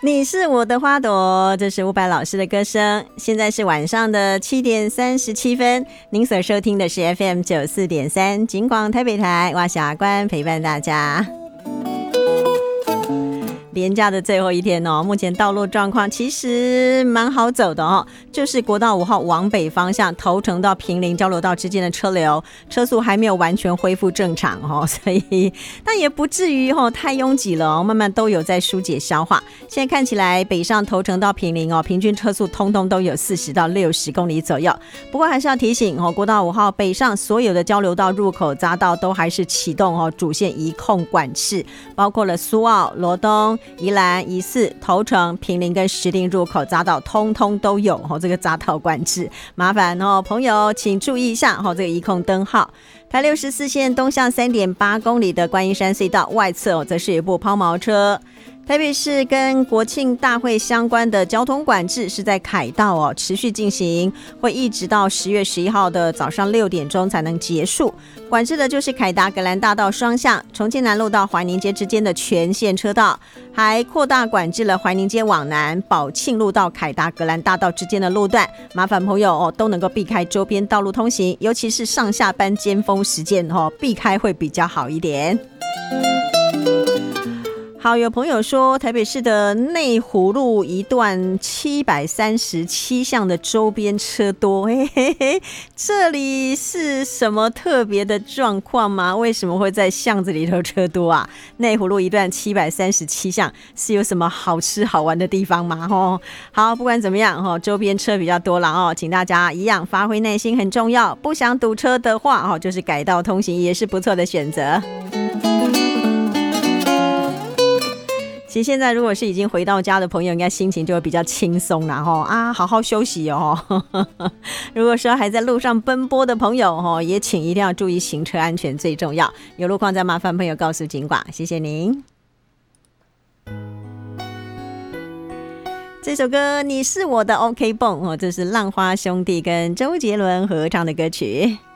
你是我的花朵，这是伍佰老师的歌声。现在是晚上的7点37分，您所收听的是 FM 94.3警广台北台，蛙峡关陪伴大家。连假的最后一天哦，目前道路状况其实蛮好走的哦，就是国道5号往北方向头城到坪林交流道之间的车流车速还没有完全恢复正常哦，所以但也不至于太拥挤了哦，慢慢都有在疏解消化。现在看起来北上头城到坪林哦，平均车速通通都有40到60公里左右。不过还是要提醒哦，国道5号北上所有的交流道入口匝道都还是启动哦，主线移控管制，包括了苏澳、罗东、宜兰、宜四、头城、坪林跟石碇入口匝道通通都有这个匝道管制，麻烦朋友请注意一下这个移控灯号。台64线东向 3.8 公里的观音山隧道外侧则是有一部抛锚车。台北市跟国庆大会相关的交通管制是在凯道持续进行，会一直到10月11号的早上6点钟才能结束。管制的就是凯达格兰大道双向重庆南路到怀宁街之间的全线车道，还扩大管制了怀宁街往南宝庆路到凯达格兰大道之间的路段，麻烦朋友都能够避开周边道路通行，尤其是上下班尖峰时间避开会比较好一点。好，有朋友说台北市的内湖路一段737巷的周边车多，嘿嘿嘿，这里是什么特别的状况吗？为什么会在巷子里头车多啊？内湖路一段737巷是有什么好吃好玩的地方吗？好，不管怎么样周边车比较多了请大家一样发挥耐心很重要，不想堵车的话就是改道通行也是不错的选择。其实现在如果是已经回到家的朋友，应该心情就会比较轻松啦好好休息如果说还在路上奔波的朋友也请一定要注意行车安全最重要，有路况再麻烦朋友告诉警广，谢谢您。这首歌你是我的 OK 蹦这是浪花兄弟跟周杰伦合唱的歌曲。